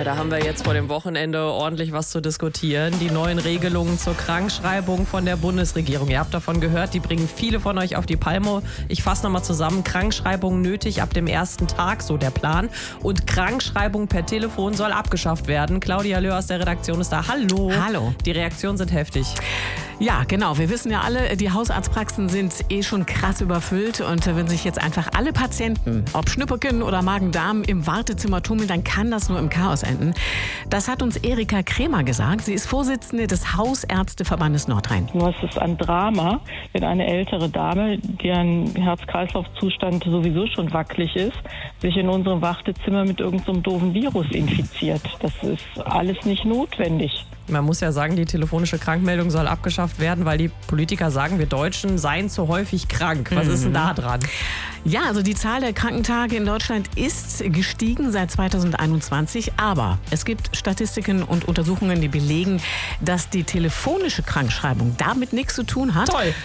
Ja, da haben wir jetzt vor dem Wochenende ordentlich was zu diskutieren. Die neuen Regelungen zur Krankschreibung von der Bundesregierung. Ihr habt davon gehört, die bringen viele von euch auf die Palme. Ich fasse nochmal zusammen. Krankschreibung nötig ab dem ersten Tag, so der Plan. Und Krankschreibung per Telefon soll abgeschafft werden. Claudia Löhr aus der Redaktion ist da. Hallo. Hallo. Die Reaktionen sind heftig. Ja, genau. Wir wissen ja alle, die Hausarztpraxen sind schon krass überfüllt. Und wenn sich jetzt einfach alle Patienten, ob Schnüpperken oder Magen-Darm, im Wartezimmer tummeln, dann kann das nur im Chaos enden. Das hat uns Erika Kremer gesagt. Sie ist Vorsitzende des Hausärzteverbandes Nordrhein. Nur es ist ein Drama, wenn eine ältere Dame, deren Herz-Kreislauf-Zustand sowieso schon wackelig ist, sich in unserem Wartezimmer mit irgendeinem doofen Virus infiziert. Das ist alles nicht notwendig. Man muss ja sagen, die telefonische Krankmeldung soll abgeschafft werden, weil die Politiker sagen, wir Deutschen seien zu häufig krank. Was ist denn da dran? Ja, also die Zahl der Krankentage in Deutschland ist gestiegen seit 2021. Aber es gibt Statistiken und Untersuchungen, die belegen, dass die telefonische Krankschreibung damit nichts zu tun hat. Toll!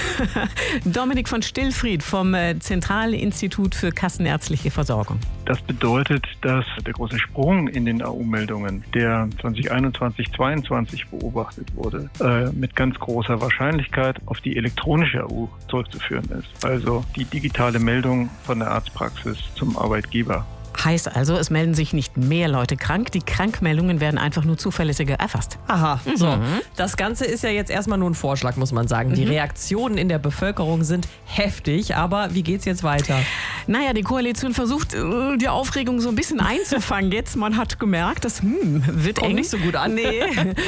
Dominik von Stillfried vom Zentralinstitut für Kassenärztliche Versorgung. Das bedeutet, dass der große Sprung in den AU-Meldungen, der 2021-22 beobachtet wurde, mit ganz großer Wahrscheinlichkeit auf die elektronische AU zurückzuführen ist. Also die digitale Meldung von der Arztpraxis zum Arbeitgeber. Heißt also, es melden sich nicht mehr Leute krank, die Krankmeldungen werden einfach nur zuverlässiger erfasst. Aha, so. Das Ganze ist ja jetzt erstmal nur ein Vorschlag, muss man sagen. Die Reaktionen in der Bevölkerung sind heftig, aber wie geht's jetzt weiter? Naja, die Koalition versucht, die Aufregung so ein bisschen einzufangen jetzt. Man hat gemerkt, das wird Kommt eng. nicht so gut an. Nee.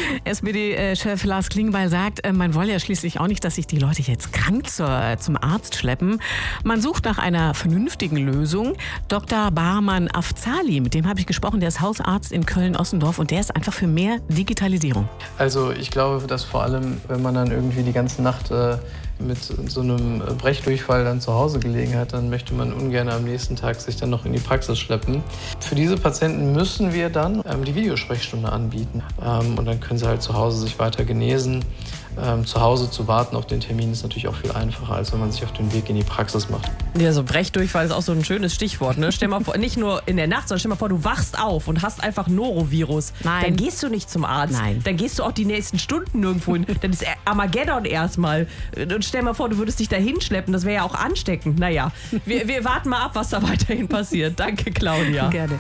SPD-Chef Lars Klingbeil sagt, man wolle ja schließlich auch nicht, dass sich die Leute jetzt krank zum Arzt schleppen. Man sucht nach einer vernünftigen Lösung. Dr. Bahman Afzali, mit dem habe ich gesprochen, der ist Hausarzt in Köln-Ossendorf und der ist einfach für mehr Digitalisierung. Also ich glaube, dass vor allem, wenn man dann irgendwie die ganze Nacht mit so einem Brechdurchfall dann zu Hause gelegen hat, dann möchte man ungern am nächsten Tag sich dann noch in die Praxis schleppen. Für diese Patienten müssen wir dann die Videosprechstunde anbieten. Und dann können sie halt zu Hause sich weiter genesen. Zu Hause zu warten auf den Termin ist natürlich auch viel einfacher, als wenn man sich auf den Weg in die Praxis macht. Ja, so Brechdurchfall ist auch so ein schönes Stichwort. Ne? Stell mal vor, nicht nur in der Nacht, sondern stell mal vor, du wachst auf und hast einfach Norovirus. Nein. Dann gehst du nicht zum Arzt. Nein. Dann gehst du auch die nächsten Stunden nirgendwo hin. Dann ist Armageddon erstmal. Und stell mal vor, du würdest dich da hinschleppen. Das wäre ja auch ansteckend. Naja, wir warten mal ab, was da weiterhin passiert. Danke, Claudia. Gerne.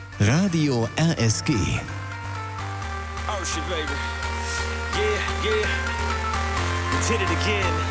Radio RSG. Oh shit, baby. Yeah, yeah. We did it again.